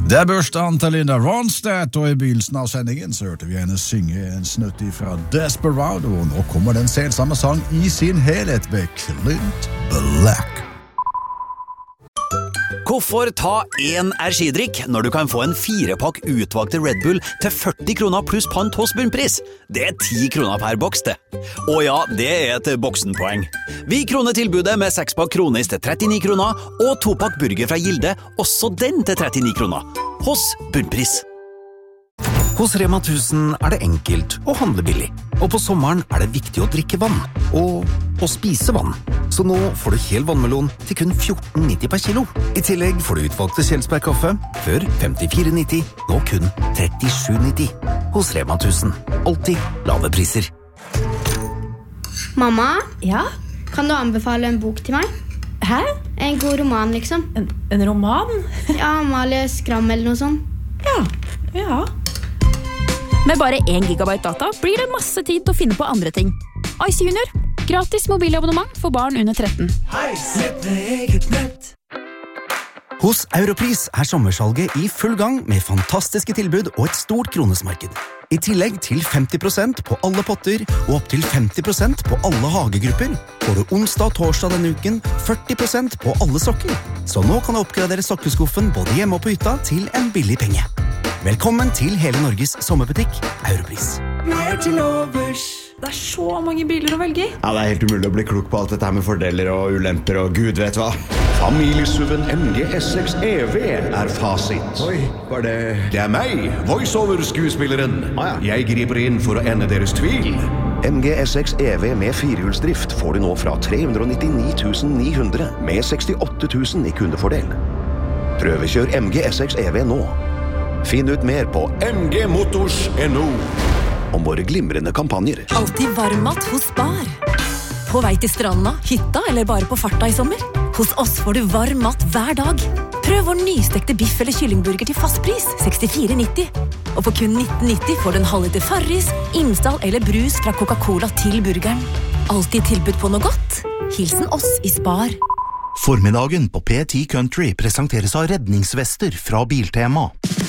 Det bursdagen til Linda Ronstadt, og i begynnelsen av sendingen så hørte vi henne synge en snutt fra Desperado, og nå kommer den selsamme sang i sin helhet ved Clint Black. Hvorfor ta en energidrikk når du kan få en 4-pakk utvalgte Red Bull til 40 kroner pluss pant hos Bunnpris? Det 10 kroner per boks, det. Og ja, det et boksenpoeng. Vi kroner tilbudet med 6-pakk Kronis til 39 kroner, og 2-pakk burger fra Gilde, også den til 39 kroner. Hos Bunnpris. Hos Rema 1000 det enkelt å handle billig. Og på sommeren det viktig å drikke vann. Og å spise vann. Så nå får du hel vannmelon til kun 14,90 per kilo. I tillegg får du utvalgte Kjelsberg-kaffe, før 54,90, nå kun 37,90. Hos Rema 1000. Alltid lave priser. Mamma? Ja? Kan du anbefale en bok til meg? Hæ? En god roman, liksom. En roman? Ja, Amalie Skram eller noe sånt. Ja. Med bare 1 gigabyte data blir det masse tid til å finne på andre ting. Ice Junior. Gratis mobilabonnement for barn under 13. Hos Europris sommersalget i full gang med fantastiske tilbud og et stort kronesmarked. I tillegg til 50% på alle potter og opp til 50% på alle hagegrupper får du onsdag og torsdag denne uken 40% på alle sokker. Så nå kan du oppgradere sokkeskuffen både hjemme og på hytta til en billig penge. Velkommen til hele Norges sommerbutikk, Europris. Det så mange biler å velge i. Ja, det helt umulig å bli klok på alt dette her med fordeler og ulemper og gud vet hva. Familiesuven MG S6 EV fasit. Oi, var det... Det meg, voiceover-skuespilleren. Jeg griper inn for å ende deres tvil. MG S6 EV med 4-hjulsdrift får du nå fra 399 900 med 68 000 i kundefordel. Prøvekjør MG S6 EV nå. Finn ut mer på mgmotors.no. Om våre glimrende kampanjer. Alltid varmmat hos Spar. På vei til stranda, hytta eller bare på farta i sommer. Hos oss får du varm mat hver dag. Prøv vår nystekte biff eller kyllingburger til fast pris, 64,90. Og for kun 19,90 får du en halvliter Farris, innstall eller brus fra Coca-Cola til burgeren. Alltid tilbud på noe godt. Hilsen oss i Spar. Formiddagen på P10 Country presenteres av redningsvester fra Biltema.